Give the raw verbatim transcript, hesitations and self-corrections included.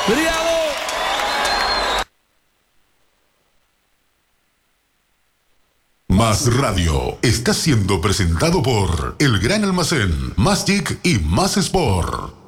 ¡Bravo! Más Radio está siendo presentado por El Gran Almacén, Más Geek y Más Sport.